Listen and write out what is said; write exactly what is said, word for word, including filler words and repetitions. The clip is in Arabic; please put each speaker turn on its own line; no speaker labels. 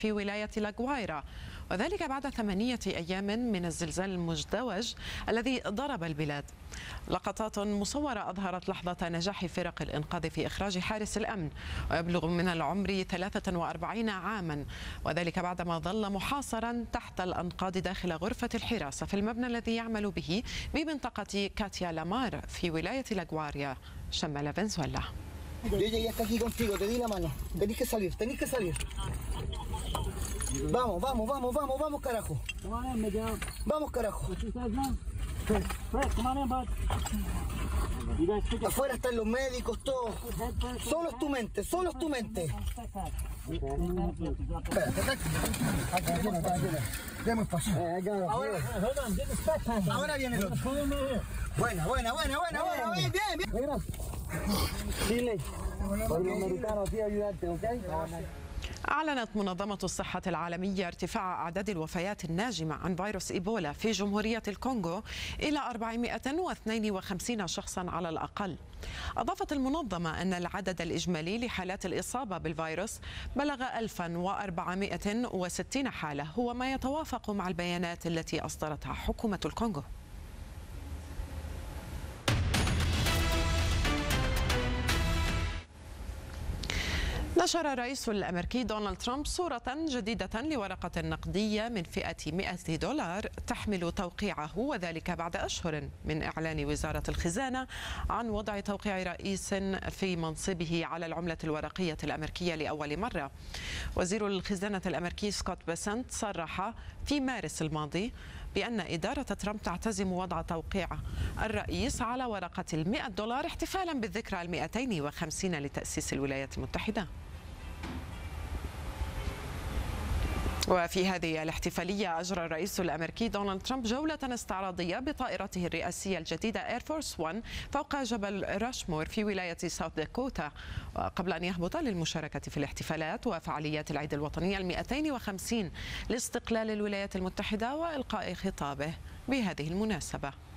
في ولاية لاغوايرا، وذلك بعد ثمانية أيام من الزلزال المزدوج الذي ضرب البلاد. لقطات مصورة أظهرت لحظة نجاح فرق الإنقاذ في إخراج حارس الأمن، ويبلغ من العمر ثلاثة وأربعين عاما، وذلك بعدما ظل محاصرا تحت الأنقاض داخل غرفة الحراسة في المبنى الذي يعمل به بمنطقة كاتيا لامار في ولاية لاغوايرا شمال فنزويلا.
Yo llegué hasta aquí contigo, te di la mano. Tenés que salir, tenés que salir. Vamos, vamos, vamos, vamos, vamos, carajo. Vamos, carajo. Afuera están los médicos, todos. Solo es tu mente, solo es tu mente. Espérate, demos espacio. Ahora, ahora viene el otro. Buena, buena, buena, buena, buena, bien, bien, bien. Dile, por los americanos aquí ayudarte, ¿ok?
أعلنت منظمة الصحة العالمية ارتفاع أعداد الوفيات الناجمة عن فيروس إيبولا في جمهورية الكونغو إلى أربعمائة واثنين وخمسين شخصا على الأقل. أضافت المنظمة أن العدد الإجمالي لحالات الإصابة بالفيروس بلغ ألفا وأربعمائة وستين حالة، هو ما يتوافق مع البيانات التي أصدرتها حكومة الكونغو. نشر الرئيس الأمريكي دونالد ترامب صورة جديدة لورقة نقدية من فئة مئة دولار تحمل توقيعه، وذلك بعد أشهر من إعلان وزارة الخزانة عن وضع توقيع رئيس في منصبه على العملة الورقية الأمريكية لأول مرة. وزير الخزانة الأمريكي سكوت بيسنت صرح في مارس الماضي بأن إدارة ترامب تعتزم وضع توقيع الرئيس على ورقة المئة دولار احتفالا بالذكرى المئتين وخمسين لتأسيس الولايات المتحدة. وفي هذه الاحتفالية أجرى الرئيس الأمريكي دونالد ترامب جولة استعراضية بطائرته الرئاسية الجديدة إير فورس واحد فوق جبل راشمور في ولاية ساوث داكوتا، قبل أن يهبط للمشاركة في الاحتفالات وفعاليات العيد الوطني المئتين وخمسين لاستقلال الولايات المتحدة وإلقاء خطابه بهذه المناسبة.